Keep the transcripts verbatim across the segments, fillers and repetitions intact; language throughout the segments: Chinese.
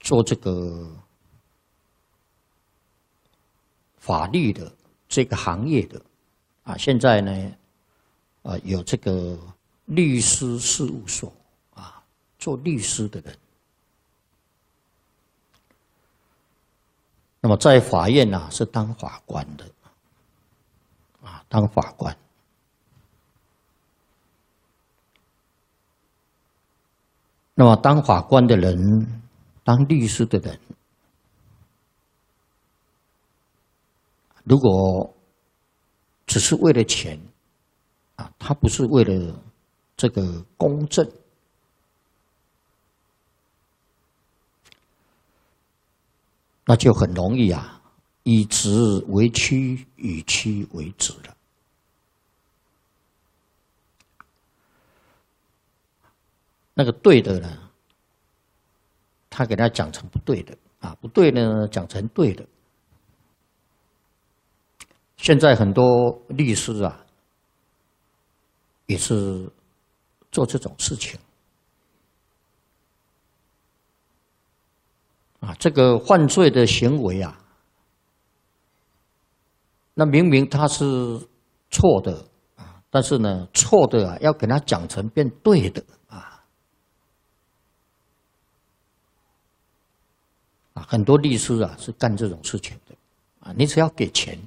做这个法律的这个行业的啊，现在呢，啊有这个律师事务所啊，做律师的人。那么在法院啊是当法官的，啊当法官。那么当法官的人，当律师的人，如果只是为了钱，啊，他不是为了这个公正。那就很容易啊，以直为曲，以曲为直了。那个对的呢，他给他讲成不对的啊，不对呢讲成对的。现在很多律师啊，也是做这种事情。啊，这个犯罪的行为啊，那明明他是错的啊，但是呢，错的啊，要给他讲成变对的啊。啊，很多律师啊是干这种事情的啊，你只要给钱。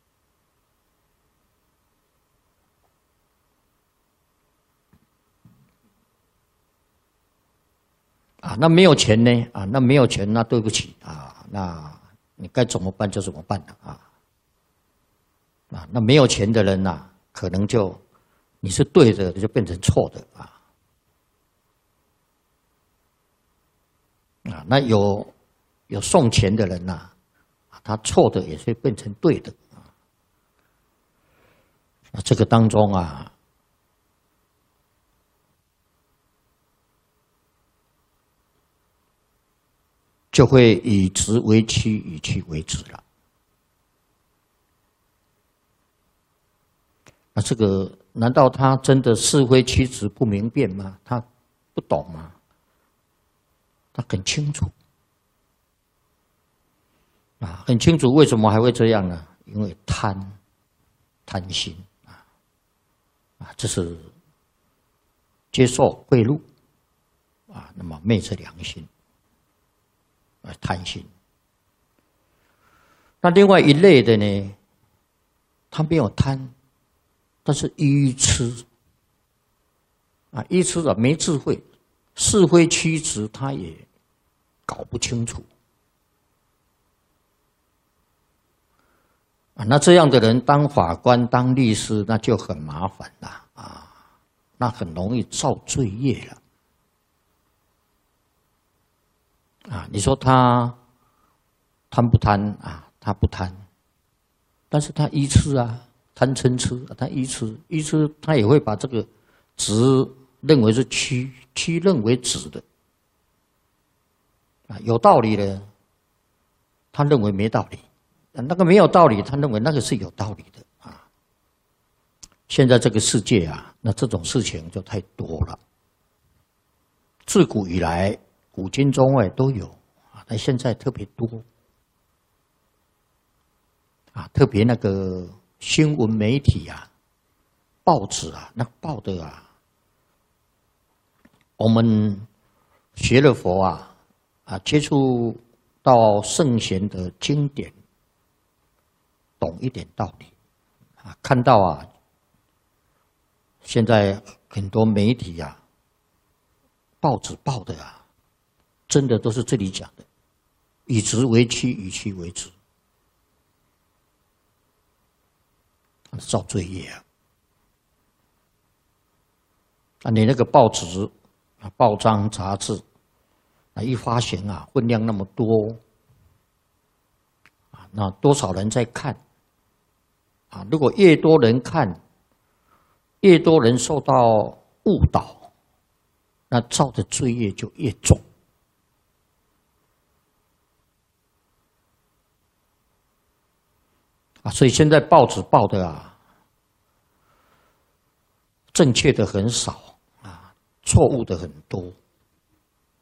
啊，那没有钱呢？啊，那没有钱，那对不起啊，那你该怎么办就怎么办了啊。啊，那没有钱的人呐、啊，可能就你是对的，就变成错的啊。啊，那有有送钱的人呐、啊，他错的也会变成对的啊。那这个当中啊。就会以直为曲，以曲为直了。那这个难道他真的是非曲直不明辨吗？他不懂吗？他很清楚啊，很清楚为什么还会这样呢？因为贪，贪心啊，啊，这是接受贿赂啊，那么昧着良心。贪心。那另外一类的呢，他没有贪，但是愚痴啊，愚痴啊，没智慧，是非曲直他也搞不清楚啊。那这样的人当法官、当律师，那就很麻烦了啊，那很容易造罪业了。啊，你说他贪不贪啊？他不贪，但是他愚痴啊，贪嗔痴，他愚痴，愚痴他也会把这个直认为是曲，曲认为直的，啊，有道理的，他认为没道理；那个没有道理，他认为那个是有道理的啊。现在这个世界啊，那这种事情就太多了，自古以来。古今中外都有啊，但现在特别多啊，特别那个新闻媒体啊、报纸啊，那报的啊，我们学了佛啊，啊，接触到圣贤的经典，懂一点道理啊，看到啊，现在很多媒体啊、报纸报的啊。真的都是这里讲的，以直为曲，以曲为直，造罪业啊！啊，你那个报纸啊、报章、杂志啊，一发行啊，分量那么多啊，那多少人在看啊？如果越多人看，越多人受到误导，那造的罪业就越重。啊，所以现在报纸报的啊，正确的很少啊，错误的很多。